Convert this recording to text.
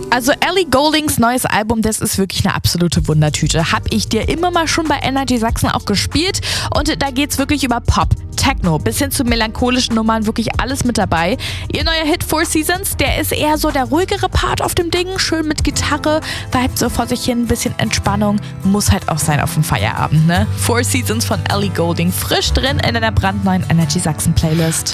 Also Ellie Gouldings neues Album, das ist wirklich eine absolute Wundertüte. Hab ich dir immer mal schon bei Energy Sachsen auch gespielt. Und da geht's wirklich über Pop, Techno, bis hin zu melancholischen Nummern, wirklich alles mit dabei. Ihr neuer Hit Four Seasons, der ist eher so der ruhigere Part auf dem Ding. Schön mit Gitarre, vibet so vor sich hin, ein bisschen Entspannung. Muss halt auch sein auf dem Feierabend, ne? Four Seasons von Ellie Goulding, frisch drin in einer brandneuen Energy Sachsen Playlist.